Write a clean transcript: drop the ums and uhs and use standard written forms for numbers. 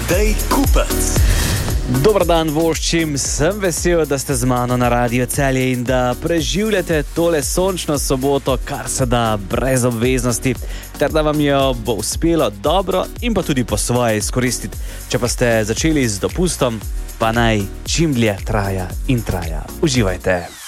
Matej Kupec. Dober dan voščim, sem vesel, da ste z mano na Radio Celje in da preživljate tole sončno soboto, kar se da brez obveznosti, ter da vam jo bo uspelo dobro in pa tudi po svoje izkoristiti. Če pa ste začeli z dopustom, pa naj čim dlje traja in traja. Uživajte!